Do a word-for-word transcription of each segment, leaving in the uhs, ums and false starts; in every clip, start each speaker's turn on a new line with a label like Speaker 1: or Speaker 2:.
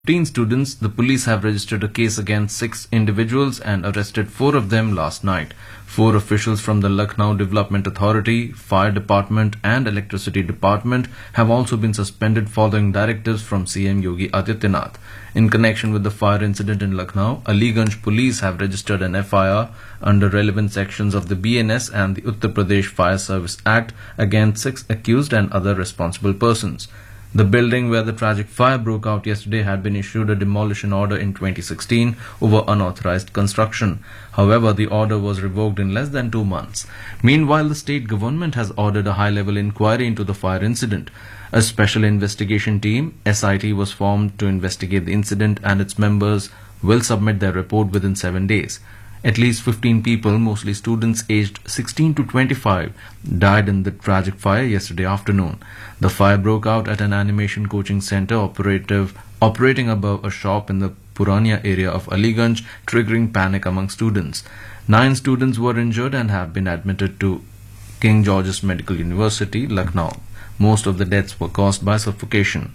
Speaker 1: fifteen students, the police have registered a case against six individuals and arrested four of them last night. Four officials from the Lucknow Development Authority, Fire Department and Electricity Department have also been suspended following directives from C M Yogi Adityanath. In connection with the fire incident in Lucknow, Aliganj police have registered an F I R under relevant sections of the B N S and the Uttar Pradesh Fire Service Act against six accused and other responsible persons. The building where the tragic fire broke out yesterday had been issued a demolition order in twenty sixteen over unauthorized construction. However, the order was revoked in less than two months. Meanwhile, the state government has ordered a high-level inquiry into the fire incident. A special investigation team, S I T, was formed to investigate the incident, and its members will submit their report within seven days. At least fifteen people, mostly students aged sixteen to twenty-five, died in the tragic fire yesterday afternoon. The fire broke out at an animation coaching center operative, operating above a shop in the Purania area of Aliganj, triggering panic among students. Nine students were injured and have been admitted to King George's Medical University, Lucknow. Most of the deaths were caused by suffocation.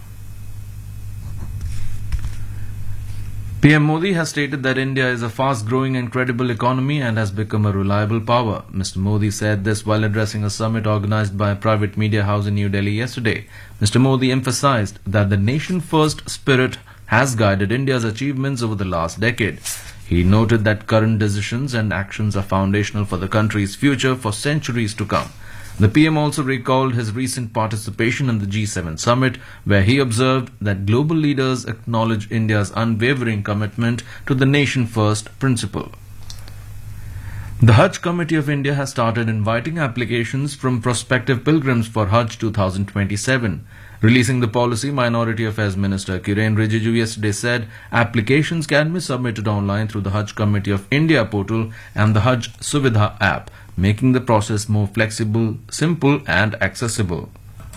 Speaker 1: P M Modi has stated that India is a fast-growing and credible economy and has become a reliable power. Mister Modi said this while addressing a summit organized by a private media house in New Delhi yesterday. Mister Modi emphasized that the nation-first spirit has guided India's achievements over the last decade. He noted that current decisions and actions are foundational for the country's future for centuries to come. The P M also recalled his recent participation in the G seven summit, where he observed that global leaders acknowledge India's unwavering commitment to the nation-first principle. The Hajj Committee of India has started inviting applications from prospective pilgrims for Hajj twenty twenty-seven. Releasing the policy, Minority Affairs Minister Kiren Rijiju yesterday said applications can be submitted online through the Hajj Committee of India portal and the Hajj Suvidha app, making the process more flexible, simple and accessible.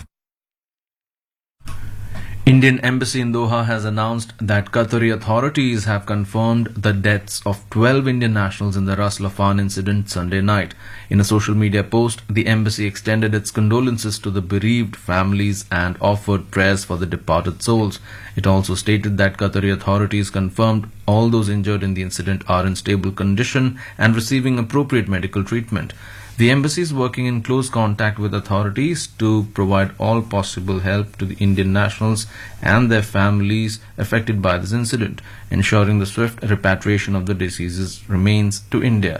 Speaker 1: Indian Embassy in Doha has announced that Qatari authorities have confirmed the deaths of twelve Indian nationals in the Ras Laffan incident Sunday night. In a social media post, the embassy extended its condolences to the bereaved families and offered prayers for the departed souls. It also stated that Qatari authorities confirmed all those injured in the incident are in stable condition and receiving appropriate medical treatment. The embassy is working in close contact with authorities to provide all possible help to the Indian nationals and their families affected by this incident, ensuring the swift repatriation of the deceased remains to India.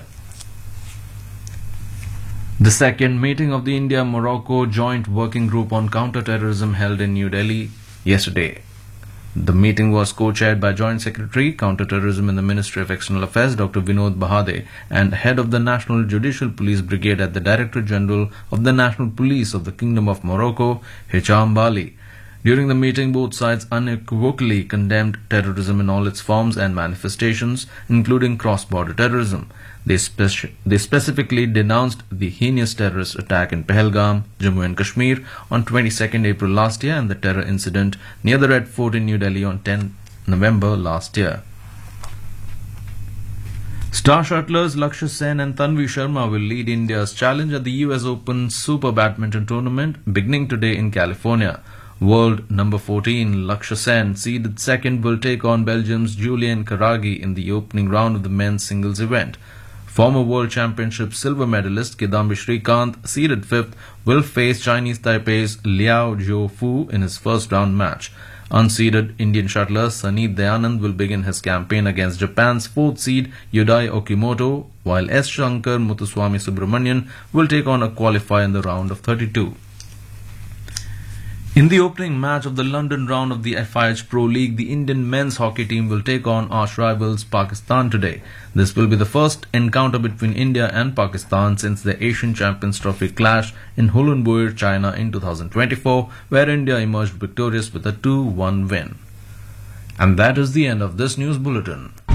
Speaker 1: The second meeting of the India-Morocco Joint Working Group on Counter-Terrorism held in New Delhi yesterday. The meeting was co-chaired by Joint Secretary, Counter-Terrorism in the Ministry of External Affairs, Doctor Vinod Bahade, and Head of the National Judicial Police Brigade at the Directorate General of the National Police of the Kingdom of Morocco, Hicham Bali. During the meeting, both sides unequivocally condemned terrorism in all its forms and manifestations, including cross-border terrorism. They, speci- they specifically denounced the heinous terrorist attack in Pahalgam, Jammu and Kashmir on twenty-second April last year and the terror incident near the Red Fort in New Delhi on tenth November last year. Star shuttlers Lakshya Sen and Tanvi Sharma will lead India's challenge at the U S Open Super Badminton Tournament beginning today in California. World number fourteen Lakshya Sen, seeded second, will take on Belgium's Julien Karagi in the opening round of the men's singles event. Former World Championship silver medalist Kidambi Srikanth, seeded fifth, will face Chinese Taipei's Liao Jiufu in his first round match. Unseeded Indian shuttler Sunny Dayanand will begin his campaign against Japan's fourth seed Yudai Okimoto, while S. Shankar Muthuswamy Subramanian will take on a qualifier in the round of thirty-two. In the opening match of the London round of the F I H Pro League, the Indian men's hockey team will take on arch rivals Pakistan today. This will be the first encounter between India and Pakistan since the Asian Champions Trophy clash in Hulunbuir, China in two thousand twenty-four, where India emerged victorious with a two one win. And that is the end of this news bulletin.